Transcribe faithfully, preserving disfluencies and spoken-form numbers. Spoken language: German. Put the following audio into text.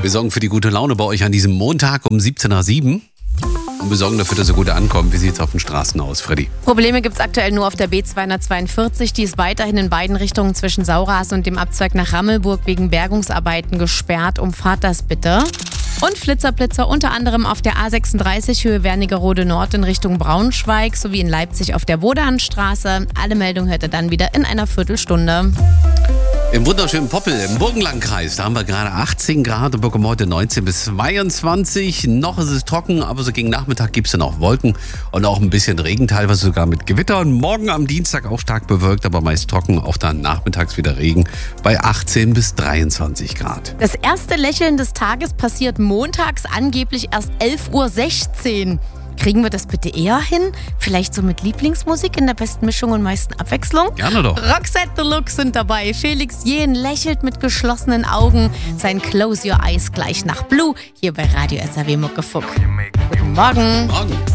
Wir sorgen für die gute Laune bei euch an diesem Montag um siebzehn nach sieben. Und wir sorgen dafür, dass ihr gut ankommt. Wie sieht es auf den Straßen aus, Freddy? Probleme gibt es aktuell nur auf der B zweihundertzweiundvierzig. Die ist weiterhin in beiden Richtungen zwischen Sauras und dem Abzweig nach Rammelburg wegen Bergungsarbeiten gesperrt. Umfahrt das bitte. Und Flitzerblitzer unter anderem auf der A sechsunddreißig Höhe Wernigerode Nord in Richtung Braunschweig sowie in Leipzig auf der Wodanstraße. Alle Meldungen hört ihr dann wieder in einer Viertelstunde. Im wunderschönen Poppel, im Burgenlandkreis, da haben wir gerade achtzehn Grad und bekommen heute neunzehn bis zweiundzwanzig. Noch ist es trocken, aber so gegen Nachmittag gibt es dann auch Wolken und auch ein bisschen Regen, teilweise sogar mit Gewitter. Und morgen am Dienstag auch stark bewölkt, aber meist trocken, auch dann nachmittags wieder Regen bei achtzehn bis dreiundzwanzig Grad. Das erste Lächeln des Tages passiert montags angeblich erst elf Uhr sechzehn. Kriegen wir das bitte eher hin? Vielleicht so mit Lieblingsmusik in der besten Mischung und meisten Abwechslung? Gerne doch. Roxette Deluxe sind dabei. Felix Jähn lächelt mit geschlossenen Augen. Sein Close Your Eyes gleich nach Blue hier bei Radio S R W Muckefuck. Guten Morgen. Morgen.